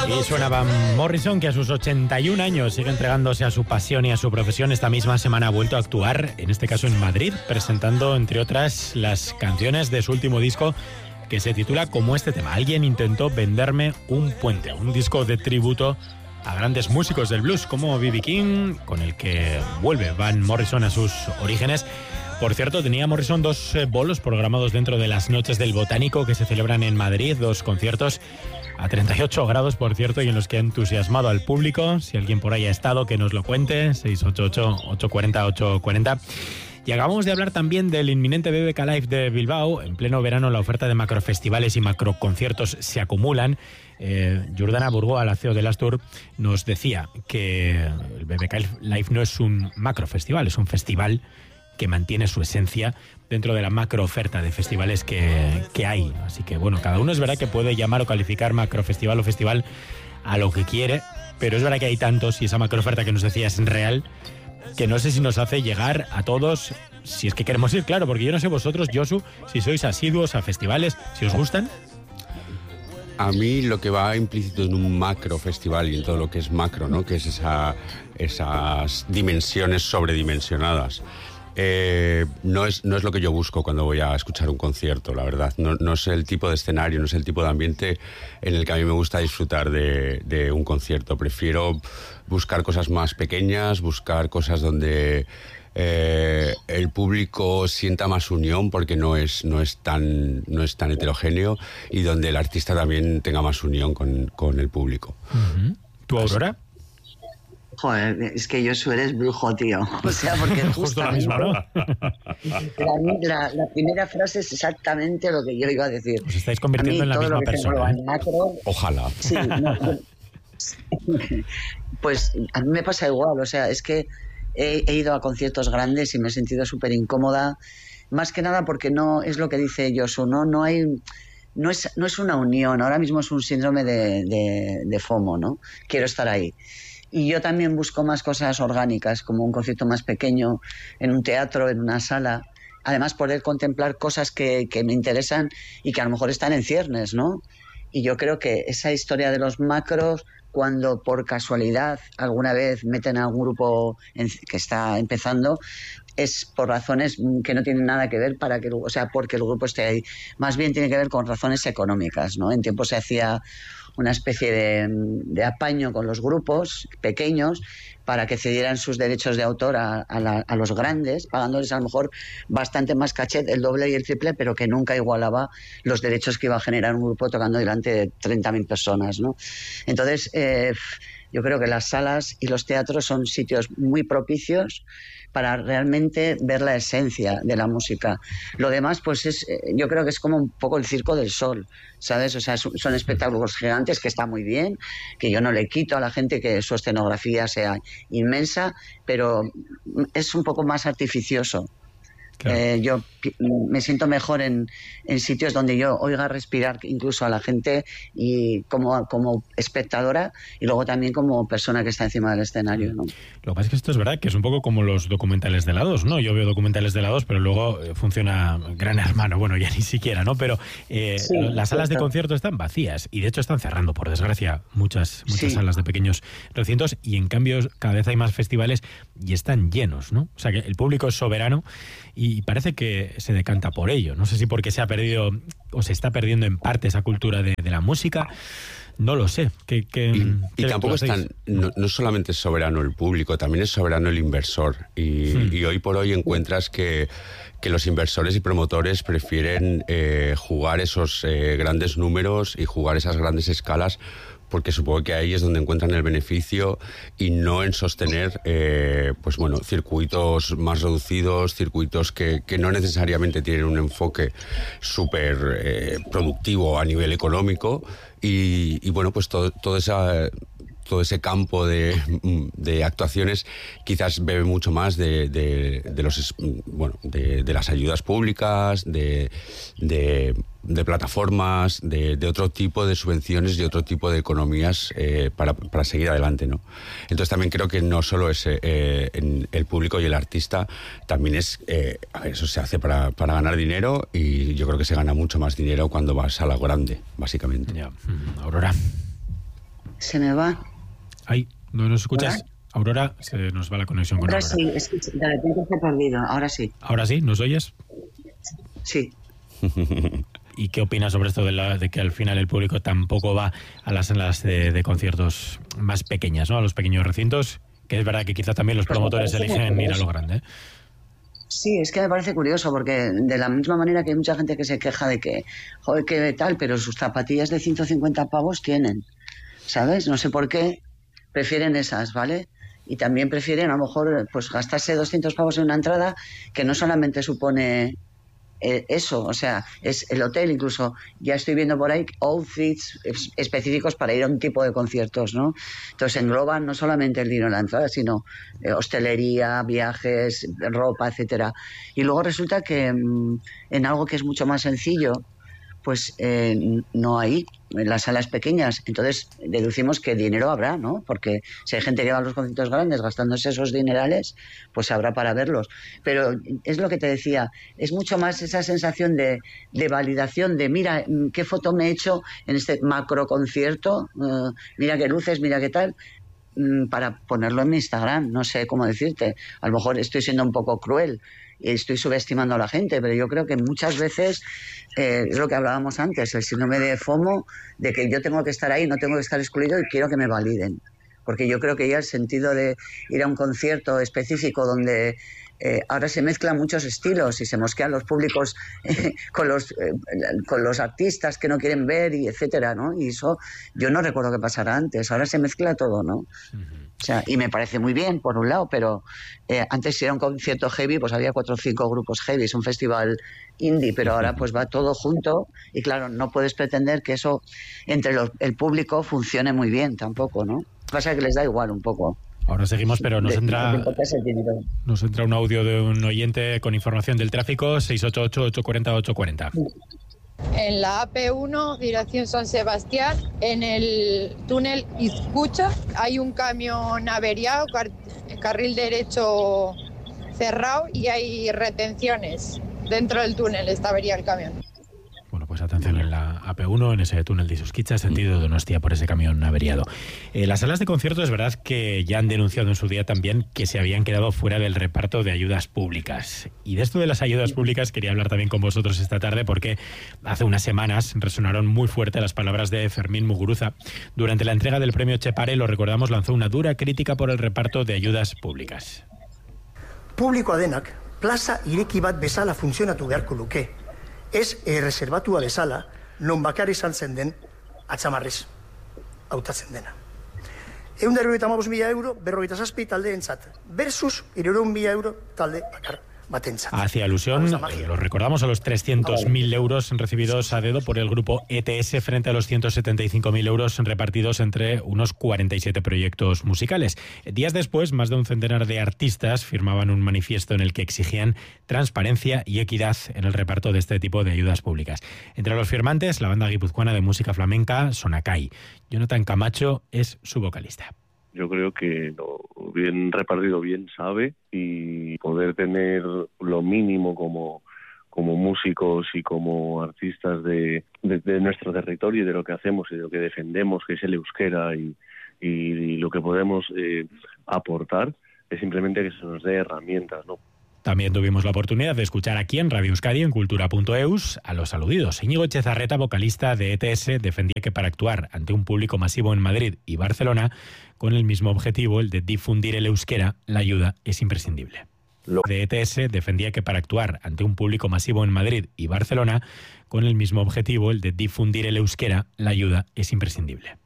Y suena Van Morrison, que a sus 81 años sigue entregándose a su pasión y a su profesión. Esta misma semana ha vuelto a actuar, en este caso en Madrid, presentando, entre otras, las canciones de su último disco, que se titula como este tema: Alguien intentó venderme un puente. Un disco de tributo a grandes músicos del blues como B.B. King, con el que vuelve Van Morrison a sus orígenes. Por cierto, tenía Morrison dos bolos programados dentro de las Noches del Botánico que se celebran en Madrid, dos conciertos a 38 grados, por cierto, y en los que ha entusiasmado al público. Si alguien por ahí ha estado, que nos lo cuente, 688-840-840. Y acabamos de hablar también del inminente BBK Live de Bilbao. En pleno verano la oferta de macrofestivales y macroconciertos se acumulan. Jordana Burgoa, la CEO de Astur, nos decía que el BBK Live no es un macrofestival, es un festival que mantiene su esencia dentro de la macrooferta de festivales que hay. Así que, bueno, cada uno es verdad que puede llamar o calificar macrofestival o festival a lo que quiere, pero es verdad que hay tantos, y esa macrooferta que nos decías es real, que no sé si nos hace llegar a todos, si es que queremos ir, claro, porque yo no sé vosotros, Josu, si sois asiduos a festivales, si os gustan. A mí lo que va implícito en un macro festival y en todo lo que es macro, ¿no?, que es esas dimensiones sobredimensionadas. No es lo que yo busco cuando voy a escuchar un concierto, la verdad. No es el tipo de escenario, no es el tipo de ambiente en el que a mí me gusta disfrutar de un concierto. Prefiero buscar cosas más pequeñas, buscar cosas donde el público sienta más unión, porque no es tan heterogéneo, y donde el artista también tenga más unión con el público. Uh-huh. ¿Tú, Aurora? Joder, es que Josu eres brujo, tío. O sea, porque justo la misma, ¿no? La primera frase es exactamente lo que yo iba a decir. Os estáis convirtiendo en la misma persona. Macro, ojalá. Sí, pues a mí me pasa igual. O sea, es que he ido a conciertos grandes y me he sentido súper incómoda. Más que nada porque no es lo que dice Josu, no es una unión. Ahora mismo es un síndrome de FOMO, ¿no? Quiero estar ahí. Y yo también busco más cosas orgánicas, como un concierto más pequeño, en un teatro, en una sala. Además, poder contemplar cosas que me interesan y que a lo mejor están en ciernes, ¿no? Y yo creo que esa historia de los macros, cuando por casualidad alguna vez meten a un grupo que está empezando, es por razones que no tienen nada que ver porque el grupo esté ahí. Más bien tiene que ver con razones económicas, ¿no? En tiempo se hacía una especie de apaño con los grupos pequeños para que cedieran sus derechos de autor a los grandes, pagándoles a lo mejor bastante más cachet, el doble y el triple, pero que nunca igualaba los derechos que iba a generar un grupo tocando delante de 30.000 personas, ¿no? Entonces, yo creo que las salas y los teatros son sitios muy propicios para realmente ver la esencia de la música. Lo demás, pues yo creo que es como un poco el circo del sol, ¿sabes? O sea, son espectáculos gigantes, que está muy bien, que yo no le quito a la gente que su escenografía sea inmensa, pero es un poco más artificioso. Claro. Yo me siento mejor en sitios donde yo oiga respirar incluso a la gente, y como espectadora, y luego también como persona que está encima del escenario, ¿no? Lo que pasa es que esto es verdad, que es un poco como los documentales de la 2, ¿no? Yo veo documentales de la 2, pero luego funciona Gran Hermano, bueno, ya ni siquiera, ¿no? Pero sí, las salas de concierto están vacías, y de hecho están cerrando, por desgracia, muchas sí, salas de pequeños recintos, y en cambio cada vez hay más festivales y están llenos, ¿no? O sea que el público es soberano, y parece que se decanta por ello. No sé si porque se ha perdido o se está perdiendo en parte esa cultura de la música. No lo sé. Y tampoco no solamente es soberano el público, también es soberano el inversor. Y hoy por hoy encuentras que los inversores y promotores prefieren jugar esos grandes números y jugar esas grandes escalas, porque supongo que ahí es donde encuentran el beneficio, y no en sostener circuitos más reducidos, circuitos que no necesariamente tienen un enfoque súper productivo a nivel económico, y bueno, pues todo ese campo de actuaciones quizás bebe mucho más de las ayudas públicas, de plataformas, de otro tipo de subvenciones y otro tipo de economías para seguir adelante, ¿no? Entonces también creo que no solo es en el público y el artista, también es eso se hace para ganar dinero, y yo creo que se gana mucho más dinero cuando vas a la grande, básicamente. Ya. Aurora. Se me va. Ay, ¿no nos escuchas? ¿Hola? Aurora, se nos va la conexión con Ahora Aurora. sí, es que de repente se ha perdido. Ahora sí. ¿Ahora sí? ¿Nos oyes? Sí. ¿Y qué opinas sobre esto de que al final el público tampoco va a las salas de conciertos más pequeñas, ¿no? A los pequeños recintos? Que es verdad que quizá también los promotores eligen ir a lo grande, ¿eh? Sí, es que me parece curioso porque de la misma manera que hay mucha gente que se queja de que, joder, que tal, pero sus zapatillas de 150 pavos tienen, ¿sabes? No sé por qué prefieren esas, ¿vale? Y también prefieren a lo mejor pues gastarse 200 pavos en una entrada que no solamente supone eso, o sea, es el hotel, incluso ya estoy viendo por ahí outfits específicos para ir a un tipo de conciertos, ¿no? Entonces engloban no solamente el dinero en la entrada, sino hostelería, viajes, ropa, etcétera. Y luego resulta que en algo que es mucho más sencillo, pues no hay en las salas pequeñas. Entonces deducimos que dinero habrá, ¿no? Porque si hay gente que va a los conciertos grandes gastándose esos dinerales, pues habrá para verlos. Pero es lo que te decía, es mucho más esa sensación de validación de mira qué foto me he hecho en este macro concierto, mira qué luces, mira qué tal, para ponerlo en mi Instagram. No sé cómo decirte. A lo mejor estoy siendo un poco cruel y estoy subestimando a la gente, pero yo creo que muchas veces es lo que hablábamos antes, el síndrome de FOMO, de que yo tengo que estar ahí, no tengo que estar excluido y quiero que me validen. Porque yo creo que ya el sentido de ir a un concierto específico donde ahora se mezclan muchos estilos y se mosquean los públicos con los artistas que no quieren ver y etcétera, ¿no? Y eso yo no recuerdo que pasara antes. Ahora se mezcla todo, ¿no? O sea, y me parece muy bien, por un lado, pero antes si era un concierto heavy, pues había 4 o 5 grupos heavy, es un festival indie, pero ahora pues va todo junto y claro, no puedes pretender que eso entre el público funcione muy bien tampoco, ¿no? Pasa que les da igual un poco. Ahora seguimos, pero nos entra un audio de un oyente con información del tráfico, 688-840-840. En la AP1, dirección San Sebastián, en el túnel Izcucha, hay un camión averiado, carril derecho cerrado y hay retenciones. Dentro del túnel está averiado el camión. Bueno, pues atención en la AP1, en ese túnel de Izuzquiza, sentido Donostia, por ese camión averiado. Las salas de concierto es verdad que ya han denunciado en su día también que se habían quedado fuera del reparto de ayudas públicas. Y de esto de las ayudas públicas quería hablar también con vosotros esta tarde porque hace unas semanas resonaron muy fuerte las palabras de Fermín Muguruza. Durante la entrega del premio Etxepare, lo recordamos, lanzó una dura crítica por el reparto de ayudas públicas. Publikoa denak, plaza ireki bat bezala funtzionatu beharko luke. Ez reservatua bezala, non bakar izan zen den atzamarrez hautatzen dena. 175.000 euro, 47 taldeentzat, versus 300.000 euro talde bakar batentzat. Hacia alusión, lo recordamos, a los 300.000 euros recibidos a dedo por el grupo ETS frente a los 175.000 euros repartidos entre unos 47 proyectos musicales. Días después, más de un centenar de artistas firmaban un manifiesto en el que exigían transparencia y equidad en el reparto de este tipo de ayudas públicas. Entre los firmantes, la banda guipuzcoana de música flamenca Sonakai. Jonathan Camacho es su vocalista. Yo creo que lo bien repartido bien sabe, y poder tener lo mínimo como músicos y como artistas de nuestro territorio y de lo que hacemos y de lo que defendemos, que es el euskera y lo que podemos aportar, es simplemente que se nos dé herramientas, ¿no? También tuvimos la oportunidad de escuchar aquí en Radio Euskadi, en Cultura.eus, a los aludidos. Íñigo Echezarreta, vocalista de ETS, defendía que para actuar ante un público masivo en Madrid y Barcelona, con el mismo objetivo, el de difundir el euskera, la ayuda es imprescindible. De ETS defendía que para actuar ante un público masivo en Madrid y Barcelona, con el mismo objetivo, el de difundir el euskera, la ayuda es imprescindible.